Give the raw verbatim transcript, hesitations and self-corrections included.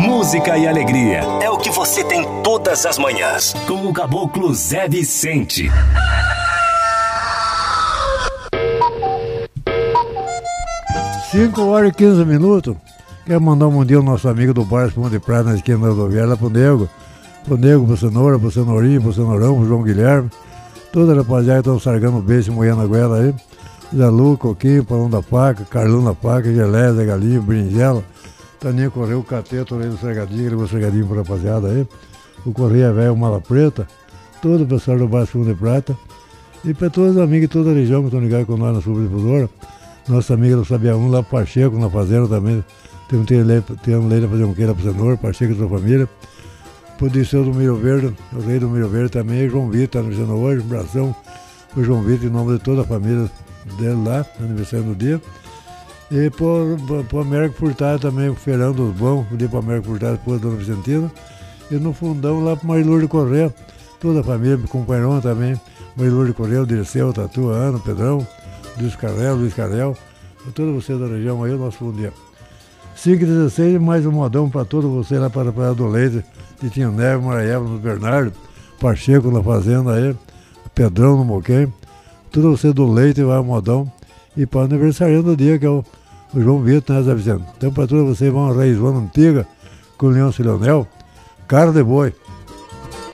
música e alegria é o que você tem todas as manhãs. Com o Caboclo Zé Vicente. cinco horas e quinze minutos. Quero mandar um bom dia ao nosso amigo do Bar Espuma de Prata, na esquina da rodoviária, lá pro Nego. Pro Nego, pro Cenoura, pro Cenourinho, pro Cenourão, pro João Guilherme. Toda a rapaziada que estão sargando o beijo, moendo a goela aí. Zé Lu, Coquinho, Paulão da Paca, Carlão da Paca, Gelé, Zé Galinho, Berinjela. Taninho Correio, o Cateto, aí do Sergadinho, aquele Sergadinho pra rapaziada aí. O Correia Velho, o Mala Preta. Todo o pessoal do Bar Espuma de Prata. E para todos os amigos de toda a região que estão ligados com nós na Subdifusora. Nossa amiga do Sabiaú, lá pro Pacheco, na fazenda também. Tem um leite fazer um queira pro Cenoura, Pacheco e sua família. Pro Disseu do Milho Verde, o rei do Milho Verde também. João Vitor, tá anunciando hoje, um abração pro João Vitor, em nome de toda a família dele lá, aniversário do dia. E pro, pro Américo Furtado também, o Feirão dos Bons, o dia pro Américo Furtado, pro Dona Vicentina. E no fundão lá pro Marilur de Correia, toda a família, com o Pairão também. Marilur de Correia, o Dirceu, o Tatu, a Ana, o Pedrão, Luiz Carrel, Luiz Carrel, para todos vocês da região aí, o nosso bom dia. cinco e dezesseis, mais um modão para todos vocês lá para a Praia do Leite, de Tinha Neve, Maraieva, no Bernardo, Pacheco na fazenda aí, Pedrão no Moquém, todos vocês do Leite, vai o modão. E para o aniversário do dia, que é o, o João Vitor, né, Zé Vicente? Então para todos vocês vão a Raizona Antiga, com o Leão Leonel, cara de boi.